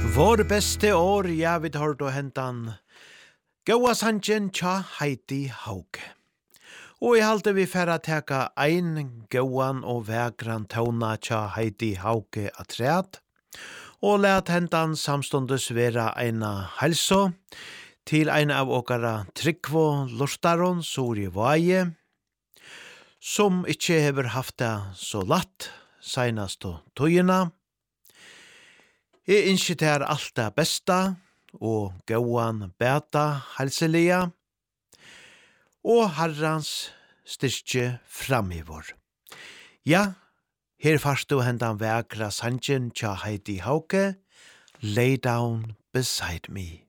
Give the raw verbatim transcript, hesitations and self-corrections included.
Vår beste år, ja, vi tar då hentan Gåa sanjen tja Heidi Hauge. Og i halte vi færra teka ein gåan og vegran tåna tja Heidi Hauge atreat, og let hentan samstundes vera eina helso til ein av åkara Tryggvo Lortaron Sori Vaje, som ikkje hever haft det så latt seinast og tøyina. Jeg innskiter alt det besta, og gåan beta helselia, og herrans styrke framivor. Ja, her farst du hendan vekra sanjen tja Heidi Hauge, Lay Down Beside Me.